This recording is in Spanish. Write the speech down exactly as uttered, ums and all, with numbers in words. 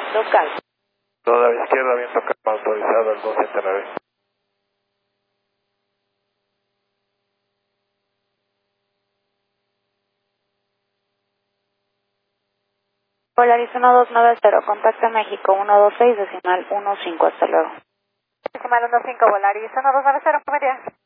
Local. Toda la izquierda, viento calma autorizado al dos siete nueve. Polaris uno dos nueve cero, contacta México uno dos seis, decimal uno cinco, hasta luego. Decimal uno cinco, Polaris uno dos nueve cero, ¿cómo dirías?